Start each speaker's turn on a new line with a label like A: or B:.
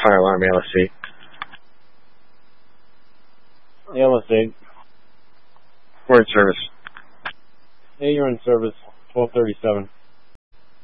A: fire alarm, ALS8.
B: ALS8.
A: We're in service.
B: Hey, you're in service. 1237.